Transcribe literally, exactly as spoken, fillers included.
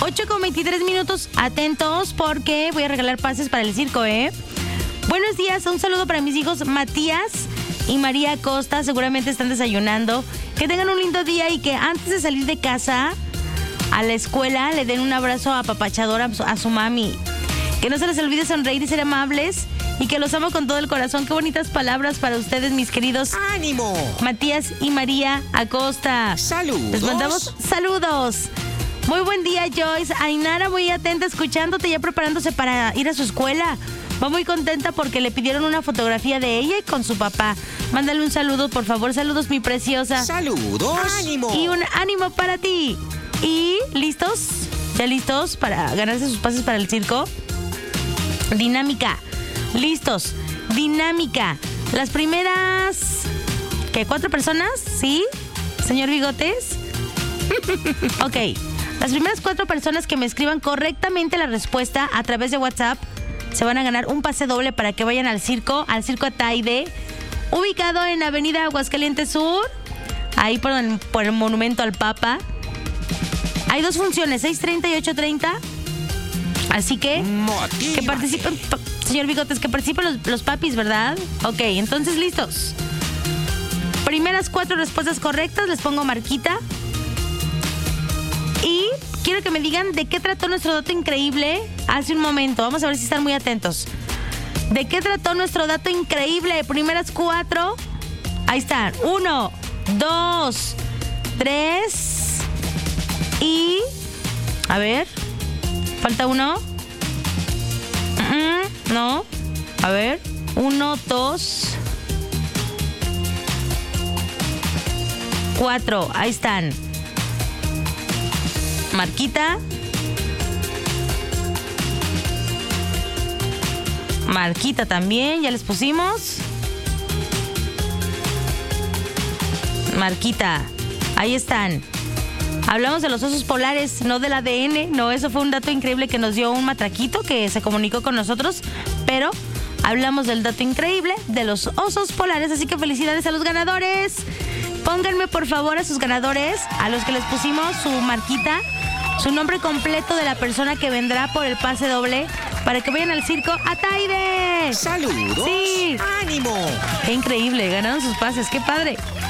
ocho con veintitrés minutos, atentos porque voy a regalar pases para el circo, ¿eh? Buenos días, un saludo para mis hijos Matías y María Costa, seguramente están desayunando. Que tengan un lindo día y que antes de salir de casa a la escuela le den un abrazo apapachador a su, a su mami. Que no se les olvide sonreír y ser amables y que los amo con todo el corazón. Qué bonitas palabras para ustedes, mis queridos ¡Ánimo! Matías y María Acosta. ¡Saludos! Les mandamos saludos. Muy buen día, Joyce. Ainara, muy atenta, escuchándote, ya preparándose para ir a su escuela. Va muy contenta porque le pidieron una fotografía de ella y con su papá. Mándale un saludo, por favor. Saludos, mi preciosa. ¡Saludos! ¡Ánimo! Y un ánimo para ti. ¿Y listos? ¿Ya listos para ganarse sus pases para el circo? Dinámica. Listos. Dinámica. Las primeras... ¿Qué? ¿Cuatro personas? ¿Sí? ¿Señor Bigotes? Ok. Las primeras cuatro personas que me escriban correctamente la respuesta a través de WhatsApp se van a ganar un pase doble para que vayan al circo, al Circo Ataide, ubicado en Avenida Aguascalientes Sur, ahí por el, por el Monumento al Papa. Hay dos funciones, seis treinta y ocho treinta. Así que, Motívate. que participen, señor Bigotes, que participen los, los papis, ¿verdad? Ok, entonces listos. Primeras cuatro respuestas correctas, les pongo marquita. Y quiero que me digan de qué trató nuestro dato increíble hace un momento. Vamos a ver si están muy atentos. ¿De qué trató nuestro dato increíble? Primeras cuatro. Ahí están. Uno, dos, tres. Y... A ver. Falta uno. Mm-mm, no. A ver. Uno, dos. Cuatro. Ahí están. Marquita. Marquita también, ya les pusimos. Marquita. Ahí están. Hablamos de los osos polares, no del A D N. No, eso fue un dato increíble que nos dio un matraquito que se comunicó con nosotros. Pero hablamos del dato increíble de los osos polares. Así que felicidades a los ganadores. Pónganme por favor a sus ganadores, a los que les pusimos su marquita, su nombre completo de la persona que vendrá por el pase doble para que vayan al circo Ataide. ¡Saludos! Sí. ¡Ánimo! Qué increíble, ganaron sus pases, qué padre.